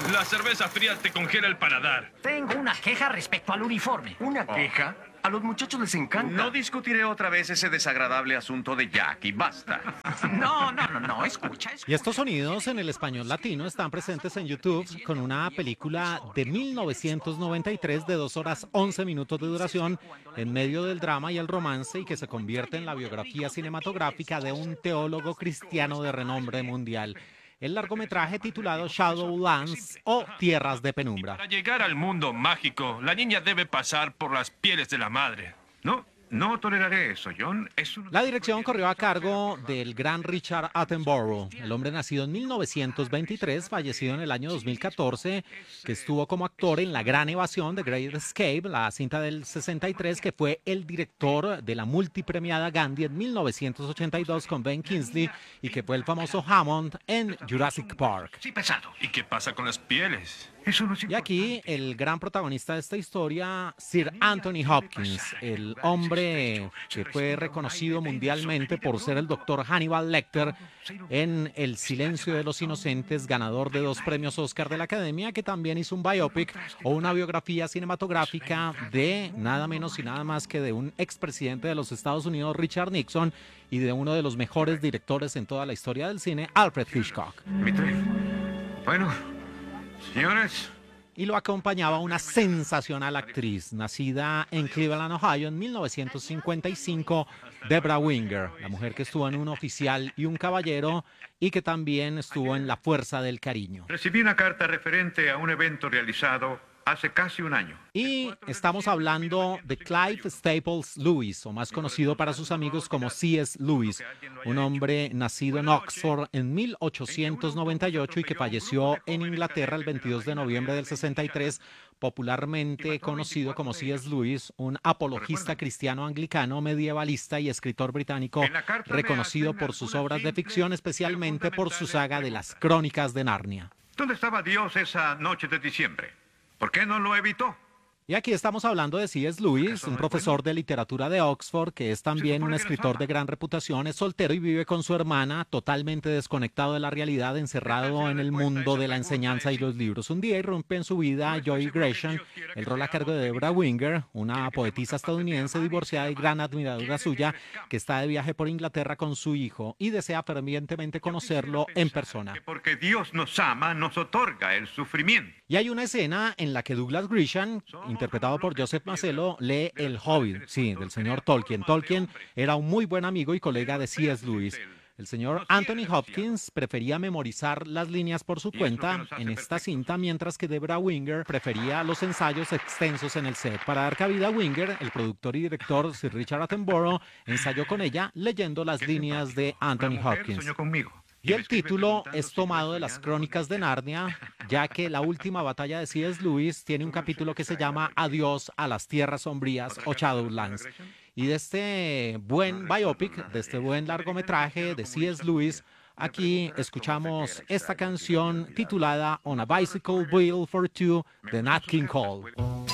La cerveza fría te congela el paladar. Tengo una queja respecto al uniforme. ¿Una queja? A los muchachos les encanta. No discutiré otra vez ese desagradable asunto de Jack y basta. No, escucha. Y estos sonidos en el español latino están presentes en YouTube con una película de 1993 de 2 horas 11 minutos de duración en medio del drama y el romance y que se convierte en la biografía cinematográfica de un teólogo cristiano de renombre mundial. El largometraje titulado Shadowlands o Tierras de Penumbra. Para llegar al mundo mágico, la niña debe pasar por las pieles de la madre. No toleraré eso, John. La dirección corrió a cargo del gran Richard Attenborough, el hombre nacido en 1923, fallecido en el año 2014, que estuvo como actor en La Gran Evasión de Great Escape, la cinta del 63, que fue el director de la multipremiada Gandhi en 1982 con Ben Kingsley y que fue el famoso Hammond en Jurassic Park. Sí, pesado. ¿Y qué pasa con las pieles? Eso no es Y aquí el gran protagonista de esta historia, Sir Anthony Hopkins, el hombre que fue reconocido mundialmente por ser el doctor Hannibal Lecter en El silencio de los inocentes, ganador de 2 premios Oscar de la Academia, que también hizo un biopic o una biografía cinematográfica de nada menos y nada más que de un expresidente de los Estados Unidos, Richard Nixon, y de uno de los mejores directores en toda la historia del cine, Alfred Hitchcock. Mi tren. Bueno, señores. Y lo acompañaba una sensacional actriz, nacida en Cleveland, Ohio, en 1955, Debra Winger, la mujer que estuvo en Un oficial y un caballero y que también estuvo en La fuerza del cariño. Recibí una carta referente a un evento realizado hace casi un año. Y estamos hablando de Clive Staples Lewis, o más conocido para sus amigos como C.S. Lewis, un hombre nacido en Oxford en 1898 y que falleció en Inglaterra el 22 de noviembre del 63, popularmente conocido como C.S. Lewis, un apologista cristiano anglicano, medievalista y escritor británico reconocido por sus obras de ficción, especialmente por su saga de las Crónicas de Narnia. ¿Dónde estaba Dios esa noche de diciembre? ¿Por qué no lo evitó? Y aquí estamos hablando de C.S. Lewis, un profesor de literatura de Oxford, que es también un escritor de gran reputación, es soltero y vive con su hermana, totalmente desconectado de la realidad, encerrado en el mundo de la enseñanza y los libros. Un día irrumpe en su vida Joy Gresham, el rol a cargo de Debra Winger, una poetisa estadounidense divorciada y gran admiradora suya, que está de viaje por Inglaterra con su hijo y desea fervientemente conocerlo en persona. Porque Dios nos ama, nos otorga el sufrimiento. Y hay una escena en la que Douglas Grisham, interpretado por Joseph Mazzello, lee El Hobbit, sí, del señor Tolkien. Tolkien era un muy buen amigo y colega de C.S. Lewis. El señor Anthony Hopkins prefería memorizar las líneas por su cuenta en esta cinta, mientras que Debra Winger prefería los ensayos extensos en el set. Para dar cabida a Winger, el productor y director Sir Richard Attenborough ensayó con ella leyendo las líneas de Anthony Hopkins. Y el título es tomado de las Crónicas de Narnia, ya que la última batalla de C.S. Lewis tiene un capítulo que se llama Adiós a las Tierras Sombrías o Shadowlands. Y de este buen biopic, de este buen largometraje de C.S. Lewis, aquí escuchamos esta canción titulada On a Bicycle Wheel for Two de Nat King Cole.